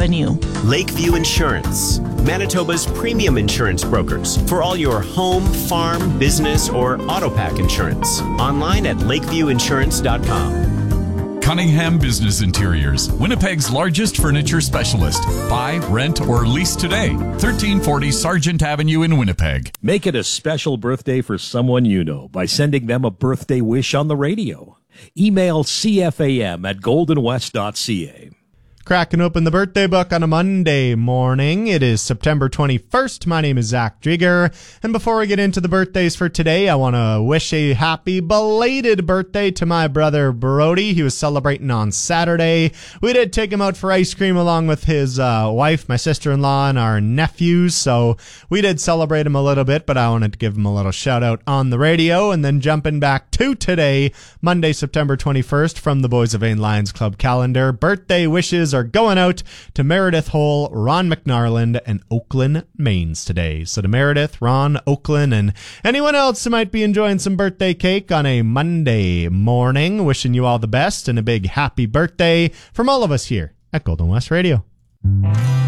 Avenue. Lakeview Insurance, Manitoba's premium insurance brokers for all your home, farm, business, or auto pack insurance. Online at lakeviewinsurance.com. Cunningham Business Interiors, Winnipeg's largest furniture specialist. Buy, rent, or lease today. 1340 Sargent Avenue in Winnipeg. Make it a special birthday for someone you know by sending them a birthday wish on the radio. Email cfam@goldenwest.ca. Cracking open the birthday book on a Monday morning. It is September 21st. My name is Zach Drieger. And before we get into the birthdays for today, I want to wish a happy belated birthday to my brother Brody. He was celebrating on Saturday. We did take him out for ice cream along with his wife, my sister-in-law, and our nephews. So we did celebrate him a little bit, but I wanted to give him a little shout out on the radio. And then jumping back to today, Monday, September 21st, from the Boys of Vain Lions Club calendar, birthday wishes are going out to Meredith Hole, Ron McNarland, and Oakland Mains today. So to Meredith, Ron, Oakland, and anyone else who might be enjoying some birthday cake on a Monday morning, wishing you all the best and a big happy birthday from all of us here at Golden West Radio.